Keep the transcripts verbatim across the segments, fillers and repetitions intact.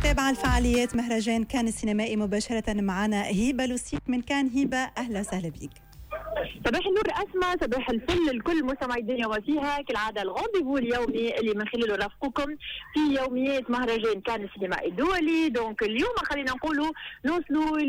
متابعة الفعاليات مهرجان كان السينمائي مباشرة معنا هبة لوسيك من كان. هبة أهلا وسهلا بك. صباح النور أسماء، صباح الفل لكل مستمعي الدنيا وفيها. كالعادة الغونديفو اليومي اللي من خلاله نرافقكم في يوميات مهرجان كان السينمائي الدولي. دونك اليوم خلينا نقولوا نوصلوا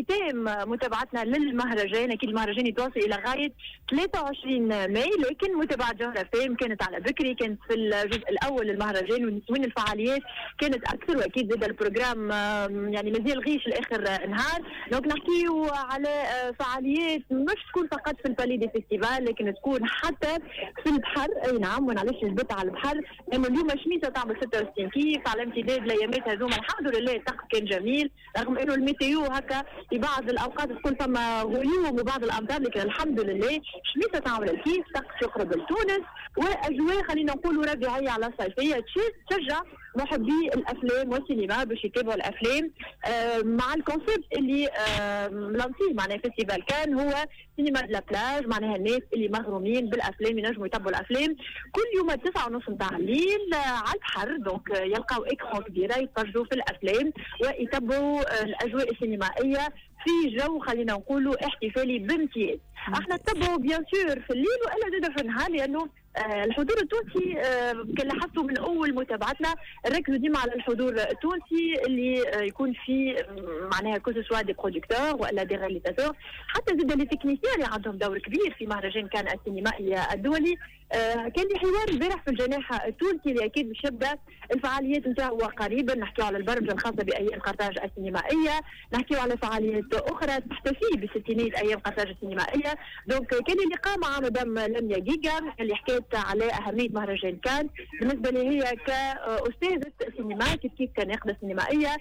لختام متابعتنا للمهرجان. أكيد المهرجان يتواصل إلى غاية ثلاثة وعشرين ماي، لكن متابعة جوهرة فيلم كانت على بكري، كانت في الجزء الأول للمهرجان وين الفعاليات كانت أكثر، وأكيد زاد البروجرام يعني مازال غيش لآخر نهار. دونك نحكيو على فعاليات مش تكون فقط في البالي دي فيستيفال، لكن تكون حتى في البحر. اي نعم، وعلاش جبت على البحر؟ لانه اليوم شميسه تعمل ستة وستين كيف على امتداد الايامات هذوما. الحمد لله الطقس كان جميل، رغم انه الميتيو هكا في بعض الاوقات تكون فما غيوم وبعض الامطار، لكن الحمد لله شميسه تعمل الكيف، طقس يقرب لتونس، واجواء خلينا نقولوا ربيعيه على صيفيه تشجع محبي الافلام والسينما باش يتابعوا الافلام آه مع الكونسيبت اللي آه لانسيه معناها فيستيفال كان هو سينما دو لا بلاج. معناها الناس اللي مغرومين بالافلام ينجموا يتابعوا الافلام كل يوم تسعة ونص نتاع الليل آه على البحر. دونك آه يلقاو اكران كبيره يتفرجوا في الافلام ويتابعوا آه الاجواء السينمائيه في جو خلينا نقولوا احتفالي بامتياز. احنا نتبعوا بيان سور في الليل والا زاد في النهار، لانه آه الحضور التونسي آه كان لاحظته من اول متابعتنا نركزوا ديما على الحضور التونسي اللي آه يكون فيه معناها كل سوا دي برودكتور ولا دي رياليزاتور، حتى زاد لي تكنيسيان اللي عندهم دور كبير في مهرجان كان السينمائي الدولي. آه كان لي حوار البارح في الجناح التونسي اللي اكيد باش يبدا الفعاليات نتاعو قريبا. نحكيو على البرمجه الخاصه بايام قرطاج السينمائيه، نحكيو على فعاليات اخرى تحتفي بستينيه ايام قرطاج السينمائيه. دونك كان لي لقاء مع مدام لميا جيجا اللي حكيت على اهميه مهرجان كان بالنسبه لي هي كاستاذه سينما، كيف كيف كناقده سينمائيه،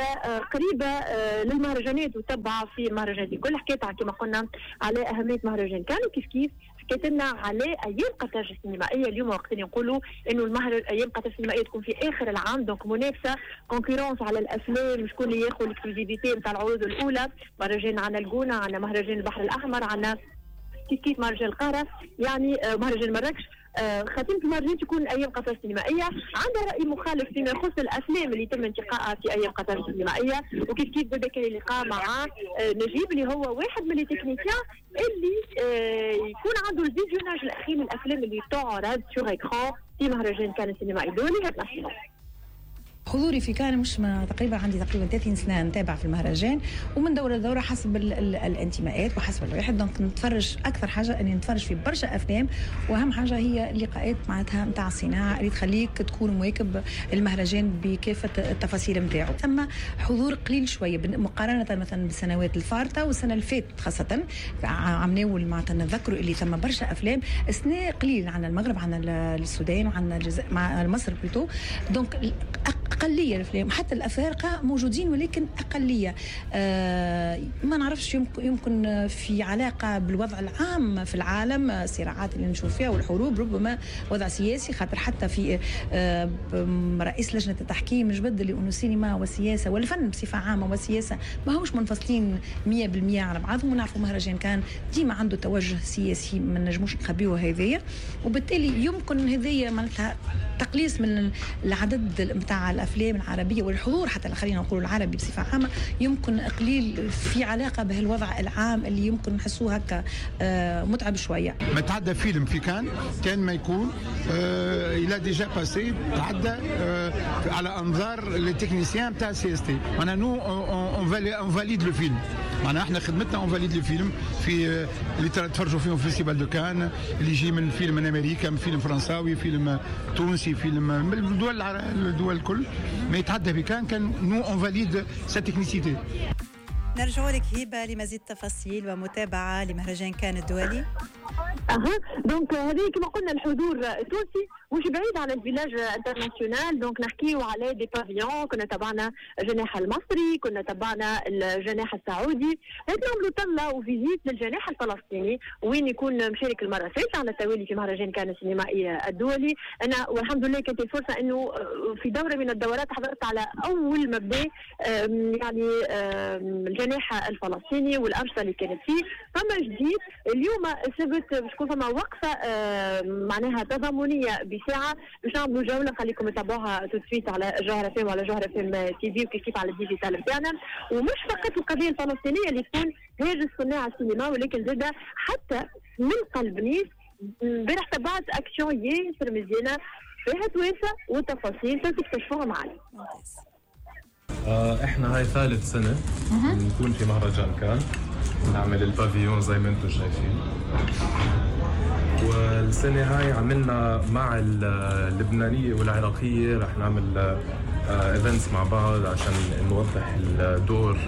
كقريبه للمهرجانات وتبع في المهرجانات الكل. حكيت كما قلنا على اهميه مهرجان كان، وكيف كيف حكيت لنا على ايام قرطاج السينمائيه. اليوم وقت نقولوا انه المهرجان ايام قرطاج السينمائيه تكون في اخر العام، دونك منافسه كونكورونس على الافلام، شكون اللي ياخذ الاكسكلوزيفيتي نتاع العروض الاولى. مهرجان عنا الجونه، عنا مهرجان البحر الاحمر، عنا كيف كيف مهرجان القاهره، يعني مهرجان مراكش. آه خاتمة المهرجان تكون أيام قرطاج السينمائية. عندها رأي مخالف فيما يخص الأفلام اللي تم انتقائها في أيام قرطاج السينمائية، وكيف كيف بدا كان لقاء مع آه نجيب اللي هو واحد من التكنيسيان اللي آه يكون عنده الفيديوناج الأخير من الأفلام اللي تعرض سور إكران في مهرجان كان السينمائي الدولي. هذا حضوري في كان مش تقريبا عندي تقريبا ثلاثين سنه نتابع في المهرجان، ومن دوره لدوره حسب ال ال الانتماءات وحسب الواحد. دونك نتفرج اكثر حاجه اني نتفرج في برشا افلام، واهم حاجه هي اللقاءات معناتها نتاع الصناعه اللي تخليك تكون مواكب المهرجان بكافه التفاصيل نتاعو. ثم حضور قليل شويه مقارنه مثلا بالسنوات الفارطه والسنه اللي فاتت، خاصه عمناول معناتها نذكروا اللي ثم برشا افلام. السنه قليل عندنا المغرب، عندنا السودان، وعندنا الجزائر مع مصر بلوتو. دونك أقلية الأفلام، حتى الأفارقة موجودين ولكن أقلية. آه ما نعرفش يمكن, يمكن في علاقة بالوضع العام في العالم، الصراعات اللي نشوف فيها والحروب، ربما وضع سياسي. خاطر حتى في آه رئيس لجنة التحكيم جبد لي أنه السينما والسياسة والفن بصفة عامة والسياسة ما هوش منفصلين مية بالمية على بعضهم. ونعرفوا مهرجان كان ديما عنده توجه سياسي ما نجموش نخبيوه هذية، وبالتالي يمكن هذية معناتها تقليص من العدد نتاع الافلام العربيه والحضور حتى خلينا نقول العربي بصفه عامه يمكن قليل في علاقه بهالوضع العام اللي يمكن نحسوه هكا آه متعب شويه. ما تعدى فيلم في كان كان ما يكون آه الى ديجا باسي تعدى آه على انظار التكنيسيان تاع سي اس تي. انا نو اون فاليد لو فيلم، معناها احنا خدمتنا اون فاليد لو فيلم في آه اللي تفرجوا فيهم في فيستيفال دو كان، اللي يجي من فيلم من امريكا، من فيلم فرنساوي، فيلم تونسي، فيلم من الدول الدول الكل ما يتعدى في كان كان نو اون فاليد سا تكنيسيتي. نرجع لك هبه لمزيد تفاصيل ومتابعه لمهرجان كان الدولي. اها دونك هذه كما قلنا الحضور التونسي مش بعيد على الفيلاج انترناسيونال. دونك نحكيو على دي بافيون، كنا تبعنا الجناح المصري، كنا تبعنا الجناح السعودي، نعملوا طلة وفيزيت للجناح الفلسطيني وين يكون مشارك المره الثالثه على التوالي في مهرجان كان السينمائي الدولي. انا والحمد لله كانت الفرصه انه في دوره من الدورات حضرت على اول مبدا يعني الجناح الفلسطيني والانشطه اللي كانت فيه. فما جديد اليوم السبت باش تكون فما وقفه آه معناها تضامنيه بساعه باش نعملوا جوله خليكم تتابعوها تو سويت على جوهره فيلم وعلى جوهره فيلم تي في وكيف كيف على الديجيتال بتاعنا. ومش فقط القضيه الفلسطينيه اللي تكون هاجس صناع السينما ولكن زاد حتى من قلب نيس امبارح تبعت اكسيون ياسر مزيانه فيها تواسه وتفاصيل تكتشفوها معنا. آه احنا هاي ثالث سنه نكون في مهرجان كان نعمل البافيون زي ما انتم شايفين. والسنه هاي عملنا مع اللبنانيه والعراقيه رح نعمل ايفنتس مع بعض عشان نوضح الدور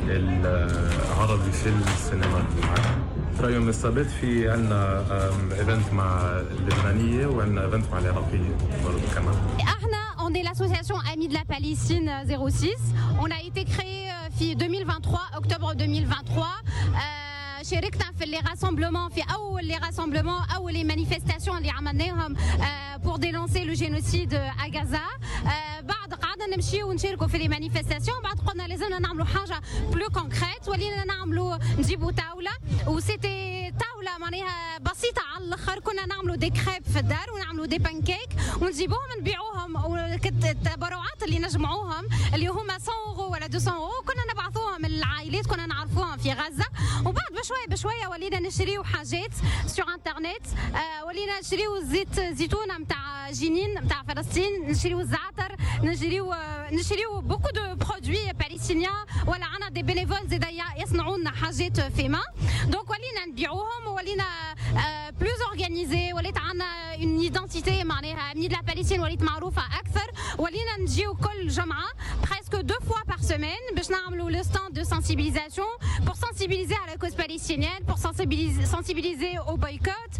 العربي في السينما. اليوم السبت في عندنا ايفنت مع اللبنانيه وعندنا ايفنت مع العراقيه برضه كمان. احنا on est l'association Amis de la Palestine zéro six. On a été créé في deux mille vingt-trois octobre deux mille vingt-trois. شاركنا في les rassemblements في أول les rassemblements أول les manifestations اللي عملناهم pour dénoncer le génocide à Gaza. بعد قعدنا نمشي ونشاركوا في les manifestations بعد قلنا لازمنا نعملوا حاجة plus concrète ولينا نعملوا نجيبوا طاولة وسيتي طاولة معناها بسيطة على الآخر. كنا نعملوا دي كريب في الدار ونعملوا دي بانكيك ونجيبوهم نبيعوهم والتبرعات اللي نجمعوهم اللي هما مئة يورو ولا مئتين يورو كنا نبعثوهم للعائلات كنا نعرفوهم في غزة. وبعد بشوية بشوية ولينا نشريو حاجات سور انترنت. آه ولينا نشريو زيت زيتونة متاع جنين متاع فلسطين نشريو الزعتر نشريو نشريو بوكو دو برودوي باليستينيان ولا عنا دي بينيفول زيدايا يصنعوا لنا حاجات في ما. دونك ولينا نبيعوهم ولينا آه بلوز اورغانيزي وليت عنا اون ايدنتيتي معناها امني د لا باليستين وليت معروفة أكثر. ولينا نجيو كل جمعة presque deux fois par semaine باش نعملوا لو ستاند دو سنسيبيليزاسيون pour sensibiliser à la cause palestinienne pour sensibiliser sensibiliser au boycott.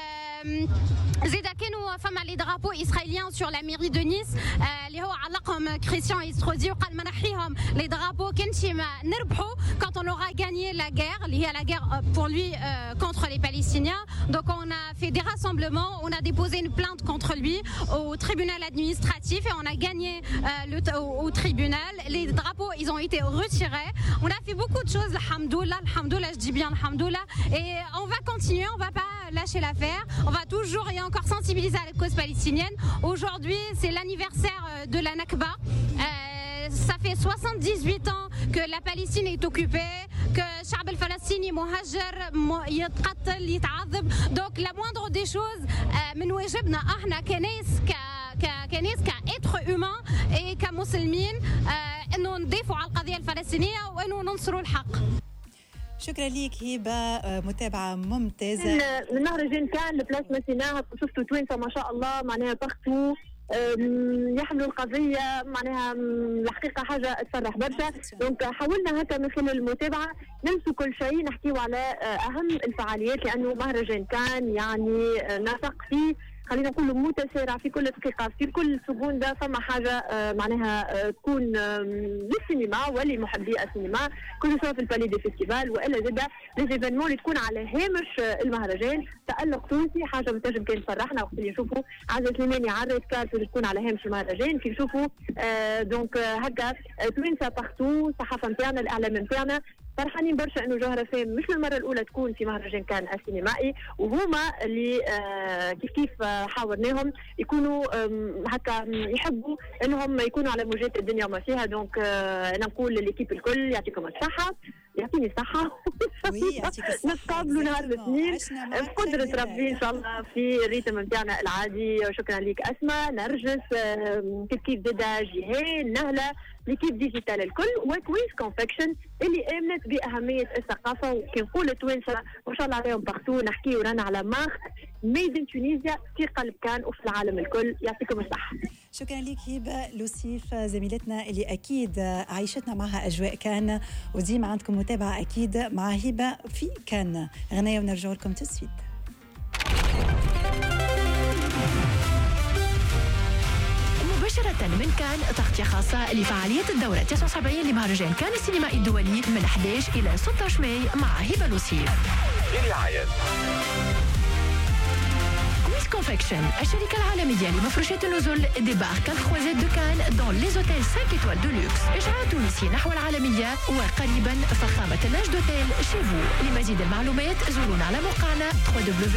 زيدا كانوا فما لي درابو اسرائيليان سور لا ميري دو نيس اللي هو علقهم كريستيان إستروزي وقال ما نحيهم لي درابو كنشي ما نربحوا quand on aura gagné la guerre اللي هي la guerre pour lui euh, contre les Palestiniens. Donc on a fait des rassemblements, on a déposé une plainte contre lui au tribunal administratif et on a gagné euh, le au, au tribunal. Les drapeaux ils ont été retirés. On a fait beaucoup de choses, alhamdoulilah, alhamdoulilah, je dis bien alhamdoulilah, et on va continuer, on va pas lâcher l'affaire. On va toujours et encore sensibiliser à la cause palestinienne. Aujourd'hui, c'est l'anniversaire de la Nakba. Euh, ça fait soixante-dix-huit ans que la Palestine est occupée, que الشعب الفلسطيني مهجر يتقتل يتعذب. Donc la moindre des choses من واجبنا احنا كناس ك كناس كإتر هيومان et كمسلمين انه ندافعوا على القضية الفلسطينية وانه ننصروا الحق. شكرا ليك هبه متابعه ممتازه من مهرجان كان البلاس ماسينا شفتوا توينسا ما شاء الله معناها بارتو يحملوا القضيه معناها الحقيقه حاجه تفرح برشا. دونك حاولنا هكا من خلال المتابعه نمسوا كل شيء نحكيو على اهم الفعاليات لانه مهرجان كان يعني نسق فيه خلينا نقول متسارع في كل دقيقه في كل سكونده فما حاجه معناها تكون للسينما ولمحبي السينما كل سواء في البالي دي فيستيفال والا زاده ليزيفينمون اللي تكون على هامش المهرجان. تألق تونسي حاجه بتنجم كان تفرحنا وقت اللي نشوفوا عزة سليماني عرض كارت اللي تكون على هامش المهرجان كي نشوفوا آه دونك هكا توينسا بارتو الصحافه نتاعنا الاعلام نتاعنا فرحانين برشا انه جوهره فيلم مش للمره الاولى تكون في مهرجان كان السينمائي وهما اللي آه كيف كيف آه حاورناهم يكونوا هكا يحبوا انهم يكونوا على موجات الدنيا وما فيها. دونك آه انا نقول لليكيب الكل يعطيكم الصحه يعطيني الصحه نتقابلوا نهار الاثنين بقدره ربي ان شاء الله في الريتم نتاعنا العادي. وشكرا لك اسماء نرجس آه كيف كيف زاده جيهان نهله ليكيب ديجيتال الكل وكويس كونفكشن اللي امنت باهميه الثقافه. وكي نقول توينسا ما شاء الله عليهم بارتو نحكيو رانا على مارك ميد ان تونيزيا في قلب كان وفي العالم الكل. يعطيكم الصحه. شكرا لك هبه لوسيف زميلتنا اللي اكيد عايشتنا معها اجواء كان وديما عندكم متابعه اكيد مع هبه في كان. غنايه ونرجع لكم تسويت. مباشرة من كان تغطية خاصة لفعالية الدورة تسعة وسبعين لمهرجان كان السينمائي الدولي من أحد عشر إلى ستة عشر ماي مع هبة لوسيف. برعاية كويس كونفكشن الشركة العالمية لمفروشات النزل ديبارك الخوازات دو كان دون لي زوتيل خمسة إيطوال دولوكس. إشعاع تونسي نحو العالمية وقريبا فخامة لاج دوتيل شيفو. لمزيد المعلومات زورونا على موقعنا دبليو دبليو دبليو